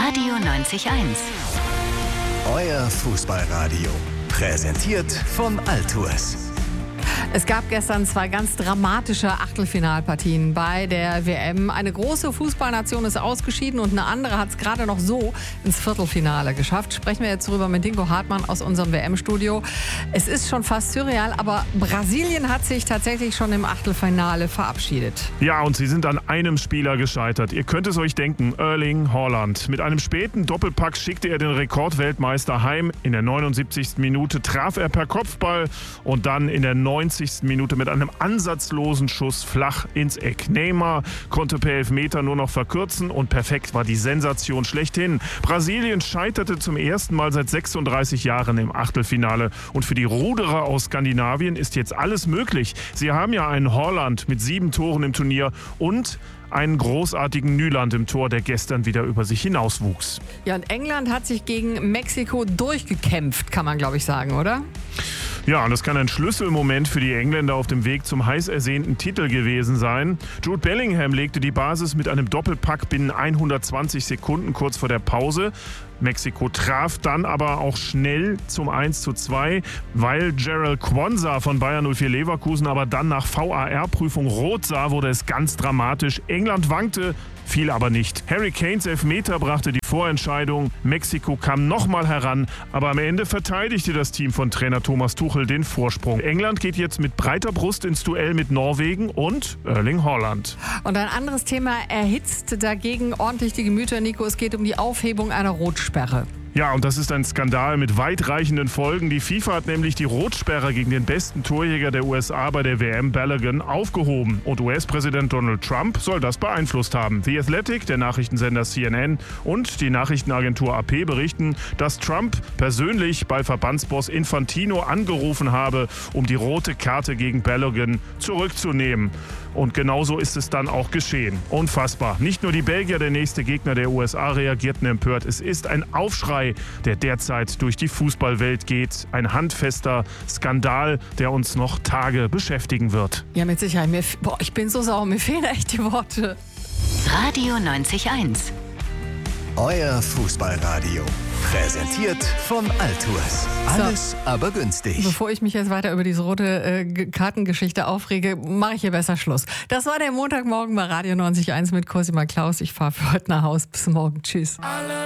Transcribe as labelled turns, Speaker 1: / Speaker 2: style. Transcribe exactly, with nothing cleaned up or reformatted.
Speaker 1: Radio neunzig eins.
Speaker 2: Euer Fußballradio. Präsentiert von Altours.
Speaker 3: Es gab gestern zwei ganz dramatische Achtelfinalpartien bei der W M. Eine große Fußballnation ist ausgeschieden und eine andere hat es gerade noch so ins Viertelfinale geschafft. Sprechen wir jetzt drüber mit Dinko Hartmann aus unserem W M-Studio. Es ist schon fast surreal, aber Brasilien hat sich tatsächlich schon im Achtelfinale verabschiedet.
Speaker 4: Ja, und sie sind an einem Spieler gescheitert. Ihr könnt es euch denken, Erling Haaland. Mit einem späten Doppelpack schickte er den Rekordweltmeister heim. In der neunundsiebzigsten Minute traf er per Kopfball und dann in der neunzigsten Minute mit einem ansatzlosen Schuss flach ins Eck. Neymar konnte per Elfmeter nur noch verkürzen und perfekt war die Sensation schlechthin. Brasilien scheiterte zum ersten Mal seit sechsunddreißig Jahren im Achtelfinale. Und für die Ruderer aus Skandinavien ist jetzt alles möglich. Sie haben ja einen Haaland mit sieben Toren im Turnier und einen großartigen Nyland im Tor, der gestern wieder über sich hinauswuchs.
Speaker 3: Ja, und England hat sich gegen Mexiko durchgekämpft, kann man glaube ich sagen, oder?
Speaker 4: Ja, und das kann ein Schlüsselmoment für die Engländer auf dem Weg zum heiß ersehnten Titel gewesen sein. Jude Bellingham legte die Basis mit einem Doppelpack binnen hundertzwanzig Sekunden kurz vor der Pause. Mexiko traf dann aber auch schnell zum eins zu zwei, weil Gerald Quansah von Bayer null vier Leverkusen aber dann nach V A R-Prüfung rot sah, wurde es ganz dramatisch. England wankte, fiel aber nicht. Harry Kanes Elfmeter brachte die Vorentscheidung. Mexiko kam nochmal heran, aber am Ende verteidigte das Team von Trainer Thomas Tuchel den Vorsprung. England geht jetzt mit breiter Brust ins Duell mit Norwegen und Erling Haaland.
Speaker 3: Und ein anderes Thema erhitzt dagegen ordentlich die Gemüter, Nico. Es geht um die Aufhebung einer Rotsperre.
Speaker 4: Ja, und das ist ein Skandal mit weitreichenden Folgen. Die FIFA hat nämlich die Rotsperre gegen den besten Torjäger der U S A bei der W M, Balogun, aufgehoben. Und U S-Präsident Donald Trump soll das beeinflusst haben. The Athletic, der Nachrichtensender C N N und die Nachrichtenagentur A P berichten, dass Trump persönlich bei Verbandsboss Infantino angerufen habe, um die rote Karte gegen Balogun zurückzunehmen. Und genauso ist es dann auch geschehen. Unfassbar. Nicht nur die Belgier, der nächste Gegner der U S A, reagierten empört. Es ist ein Aufschrei, der derzeit durch die Fußballwelt geht. Ein handfester Skandal, der uns noch Tage beschäftigen wird.
Speaker 3: Ja, mit Sicherheit. Mir, boah, ich bin so sauer, mir fehlen echt die Worte.
Speaker 1: Radio neunzig eins.
Speaker 2: Euer Fußballradio. Präsentiert von Altours. Alles so, aber günstig.
Speaker 3: Bevor ich mich jetzt weiter über diese rote äh, Kartengeschichte aufrege, mache ich hier besser Schluss. Das war der Montagmorgen bei Radio neunzig eins mit Cosima Klaus. Ich fahre für heute nach Hause. Bis morgen. Tschüss.